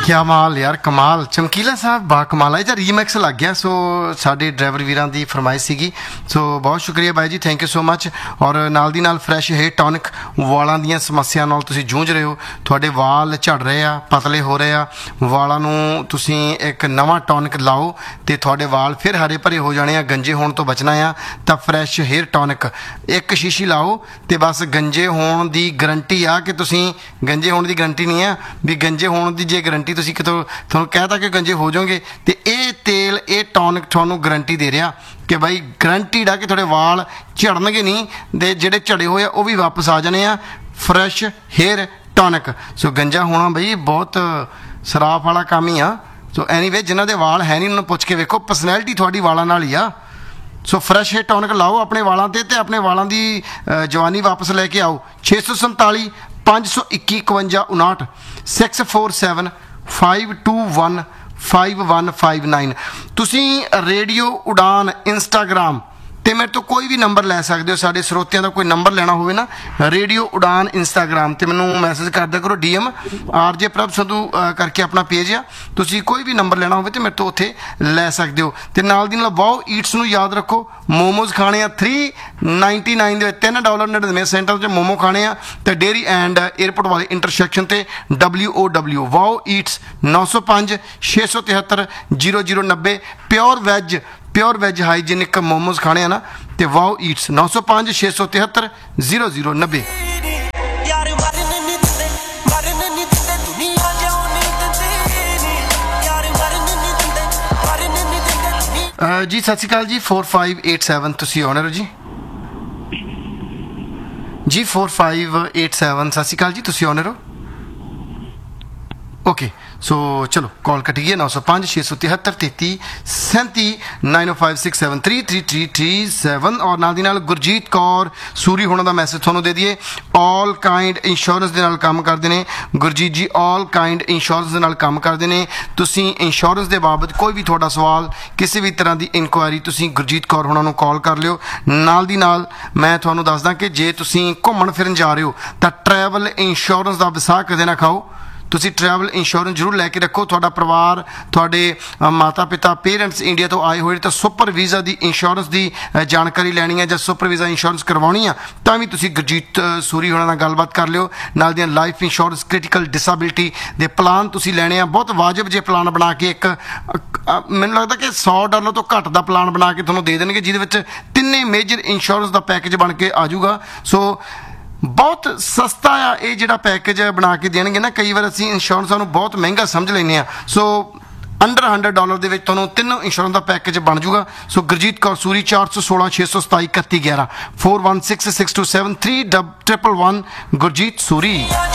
ਕਿਆ ਮਾਲ ਯਾਰ, ਕਮਾਲ। ਚਮਕੀਲਾ ਸਾਹਿਬ ਬਾ ਕਮਾਲ ਹੈ। ਇਹਦਾ ਰੀਮੈਕਸ ਲੱਗ ਗਿਆ। ਸੋ ਸਾਡੇ ਡਰਾਈਵਰ ਵੀਰਾਂ ਦੀ ਫਰਮਾਇਸ਼ ਸੀਗੀ। ਸੋ ਬਹੁਤ ਸ਼ੁਕਰੀਆ ਬਾਈ ਜੀ, ਥੈਂਕ ਯੂ ਸੋ ਮੱਚ। ਔਰ ਨਾਲ ਦੀ ਨਾਲ ਫਰੈਸ਼ ਹੇਅਰ ਟੌਨਿਕ, ਵਾਲਾਂ ਦੀਆਂ ਸਮੱਸਿਆ ਨਾਲ ਤੁਸੀਂ ਜੂਝ ਰਹੇ ਹੋ, ਤੁਹਾਡੇ ਵਾਲ ਝੜ ਰਹੇ ਆ, ਪਤਲੇ ਹੋ ਰਹੇ ਆ, ਵਾਲਾਂ ਨੂੰ ਤੁਸੀਂ ਇੱਕ ਨਵਾਂ ਟੌਨਿਕ ਲਾਓ ਤੇ ਤੁਹਾਡੇ ਵਾਲ ਫਿਰ ਹਰੇ ਭਰੇ ਹੋ ਜਾਣੇ ਆ। ਗੰਜੇ ਹੋਣ ਤੋਂ ਬਚਣਾ ਆ ਤਾਂ ਫਰੈਸ਼ ਹੇਅਰ ਟੌਨਿਕ ਇੱਕ ਸ਼ੀਸ਼ੀ ਲਾਓ ਤੇ ਬਸ ਗੰਜੇ ਹੋਣ ਦੀ ਗਰੰਟੀ ਆ। ਕਿ ਤੁਸੀਂ ਗੰਜੇ ਹੋਣ ਦੀ ਗਰੰਟੀ ਨਹੀਂ ਆ ਵੀ ਗੰਜੇ ਹੋਣ ਦੀ ਜੇ ਗਰੰਟੀ ਤੁਸੀਂ ਕਿਤੋਂ ਤੁਹਾਨੂੰ ਕਹਿਤਾ ਕਿ ਗੰਜੇ ਹੋ ਜਾਓਗੇ, ਤੇ ਇਹ ਤੇਲ, ਇਹ ਟੌਨਿਕ ਤੁਹਾਨੂੰ ਗਰੰਟੀ ਦੇ ਰਿਹਾ ਕਿ ਬਾਈ ਗਰੰਟੀਡ ਆ ਕਿ ਤੁਹਾਡੇ ਵਾਲ ਝੜਨਗੇ ਨਹੀਂ, ਤੇ ਜਿਹੜੇ ਝੜੇ ਹੋਏ ਆ ਉਹ ਵੀ ਵਾਪਸ ਆ ਜਾਣੇ ਆ। Fresh hair tonic. ਸੋ ਗੰਜਾ ਹੋਣਾ ਬਈ ਬਹੁਤ ਸਰਾਫ ਵਾਲਾ ਕੰਮ ਹੀ ਆ। ਸੋ ਐਨੀਵੇ ਜਿਨ੍ਹਾਂ ਦੇ ਵਾਲ ਹੈ ਨਹੀਂ ਉਹਨਾਂ ਨੂੰ ਪੁੱਛ ਕੇ ਵੇਖੋ, ਪਰਸਨੈਲਿਟੀ ਤੁਹਾਡੀ ਵਾਲਾਂ ਨਾਲ ਹੀ ਆ। ਸੋ ਫਰੈਸ਼ ਹੇਅਰ ਟੌਨਿਕ ਲਾਓ ਆਪਣੇ ਵਾਲਾਂ ਤੇ ਆਪਣੇ ਵਾਲਾਂ ਦੀ ਜਵਾਨੀ ਵਾਪਸ ਲੈ ਕੇ ਆਓ। 647 521 5159 647 521 5159। ਤੁਸੀਂ ਰੇਡੀਓ ਉਡਾਨ ਇੰਸਟਾਗ੍ਰਾਮ ਤੇ ਮੇਰੇ ਤੋਂ ਕੋਈ ਵੀ ਨੰਬਰ ਲੈ ਸਕਦੇ ਹੋ। ਸਾਡੇ ਸਰੋਤਿਆਂ ਦਾ ਕੋਈ ਨੰਬਰ ਲੈਣਾ ਹੋਵੇ ਨਾ, ਰੇਡੀਓ ਉਡਾਨ ਇੰਸਟਾਗ੍ਰਾਮ ਤੇ ਮੈਨੂੰ ਮੈਸੇਜ ਕਰਦਿਆ ਕਰੋ, DM RJ ਪ੍ਰਭ ਸੰਧੂ ਕਰਕੇ ਆਪਣਾ ਪੇਜ ਆ। ਤੁਸੀਂ ਕੋਈ ਵੀ ਨੰਬਰ ਲੈਣਾ ਹੋਵੇ ਤੇ ਮੇਰੇ ਤੋਂ ਉੱਥੇ ਲੈ ਸਕਦੇ ਹੋ। ਤੇ ਨਾਲ ਦੀ ਨਾਲ ਵਾਓ ਈਟਸ ਨੂੰ ਯਾਦ ਰੱਖੋ, ਮੋਮੋਜ਼ ਖਾਣੇ ਆ $3.99 ਦੇ ਵਿੱਚ, $3.99 ਸੈਂਟਰ 'ਚ ਮੋਮੋ ਖਾਣੇ ਆ। ਤੇ ਡੇਅਰੀ ਐਂਡ ਏਅਰਪੋਰਟ ਵਾਲੇ ਇੰਟਰਸੈਕਸ਼ਨ ਤੇ WOW wow Eats 905 673 0090। Pure veg hygienic momos ਖਾਣੇ ਆ ਨਾ ਤੇ ਵਾਓ ਈਟਸ 905 673 0090। ਜੀ ਸਤਿ ਸ਼੍ਰੀ ਅਕਾਲ ਜੀ। 4587 ਤੁਸੀਂ ਆਨਰ ਹੋ ਜੀ। 4587 ਸਤਿ ਸ਼੍ਰੀ ਅਕਾਲ ਜੀ, ਤੁਸੀਂ ਆਨਰ ਹੋ। ਓਕੇ, ਸੋ ਚਲੋ ਕਾਲ ਕੱਟੀ ਗਈ। 905 673 33 905 6733337। ਔਰ ਨਾਲ ਦੀ ਨਾਲ ਗੁਰਜੀਤ ਕੌਰ ਸੂਰੀ ਹੋਣਾ ਦਾ ਮੈਸੇਜ ਤੁਹਾਨੂੰ ਦੇ ਦਈਏ। ਆਲ ਕਾਈਂਡ ਇੰਸ਼ੋਰੈਂਸ ਦੇ ਨਾਲ ਕੰਮ ਕਰਦੇ ਨੇ ਗੁਰਜੀਤ ਜੀ, ਆਲ ਕਾਈਂਡ ਇੰਸ਼ੋਰੈਂਸ ਦੇ ਨਾਲ ਕੰਮ ਕਰਦੇ ਨੇ। ਤੁਸੀਂ ਇੰਸ਼ੋਰੈਂਸ ਦੇ ਬਾਬਤ ਕੋਈ ਵੀ ਤੁਹਾਡਾ ਸਵਾਲ, ਕਿਸੇ ਵੀ ਤਰ੍ਹਾਂ ਦੀ ਇਨਕੁਆਇਰੀ, ਤੁਸੀਂ ਗੁਰਜੀਤ ਕੌਰ ਹੋਣਾ ਨੂੰ ਕਾਲ ਕਰ ਲਿਓ। ਨਾਲ ਦੀ ਨਾਲ ਮੈਂ ਤੁਹਾਨੂੰ ਦੱਸਦਾ ਕਿ ਜੇ ਤੁਸੀਂ ਘੁੰਮਣ ਫਿਰਨ ਜਾ ਰਹੇ ਹੋ ਤਾਂ ਟਰੈਵਲ ਇੰਸ਼ੋਰੈਂਸ ਦਾ ਵਿਸਾਹ ਕਦੇ ਨਾ ਖਾਓ। ਤੁਸੀਂ ਟਰੈਵਲ ਇੰਸ਼ੋਰੈਂਸ ਜ਼ਰੂਰ ਲੈ ਕੇ ਰੱਖੋ। ਤੁਹਾਡਾ ਪਰਿਵਾਰ, ਤੁਹਾਡੇ ਮਾਤਾ ਪਿਤਾ, ਪੇਰੈਂਟਸ ਇੰਡੀਆ ਤੋਂ ਆਏ ਹੋਏ ਤਾਂ ਸੁਪਰ ਵੀਜ਼ਾ ਦੀ ਇੰਸ਼ੋਰੈਂਸ ਦੀ ਜਾਣਕਾਰੀ ਲੈਣੀ ਹੈ ਜਾਂ ਸੁਪਰ ਵੀਜ਼ਾ ਇੰਸ਼ੋਰੈਂਸ ਕਰਵਾਉਣੀ ਆ ਤਾਂ ਵੀ ਤੁਸੀਂ ਗੁਰਜੀਤ ਸੂਰੀ ਹੋਣਾ ਨਾਲ ਗੱਲਬਾਤ ਕਰ ਲਿਓ। ਨਾਲ ਦੀਆਂ ਲਾਈਫ ਇੰਸ਼ੋਰੈਂਸ, ਕ੍ਰਿਟੀਕਲ ਡਿਸੇਬਿਲਿਟੀ ਦੇ ਪਲਾਨ ਤੁਸੀਂ ਲੈਣੇ ਆ। ਬਹੁਤ ਵਾਜਬ ਜੇ ਪਲਾਨ ਬਣਾ ਕੇ, ਇੱਕ ਮੈਨੂੰ ਲੱਗਦਾ ਕਿ $100 ਤੋਂ ਘੱਟ ਦਾ ਪਲਾਨ ਬਣਾ ਕੇ ਤੁਹਾਨੂੰ ਦੇ ਦੇਣਗੇ, ਜਿਹਦੇ ਵਿੱਚ ਤਿੰਨੇ ਮੇਜਰ ਇੰਸ਼ੋਰੈਂਸ ਦਾ ਪੈਕੇਜ ਬਣ ਕੇ ਆ ਜਾਊਗਾ। ਸੋ ਬਹੁਤ ਸਸਤਾ ਆ ਇਹ ਜਿਹੜਾ ਪੈਕੇਜ ਬਣਾ ਕੇ ਦੇਣਗੇ ਨਾ। ਕਈ ਵਾਰ ਅਸੀਂ ਇੰਸ਼ੋਰੈਂਸਾਂ ਨੂੰ ਬਹੁਤ ਮਹਿੰਗਾ ਸਮਝ ਲੈਂਦੇ ਹਾਂ। ਸੋ ਅੰਡਰ $100 ਦੇ ਵਿੱਚ ਤੁਹਾਨੂੰ ਤਿੰਨੋਂ ਇੰਸ਼ੋਰੈਂਸ ਦਾ ਪੈਕੇਜ ਬਣ ਜੂਗਾ। ਸੋ ਗੁਰਜੀਤ ਕੌਰ ਸੂਰੀ 416 627 3111 416627 3111 ਗੁਰਜੀਤ ਸੂਰੀ।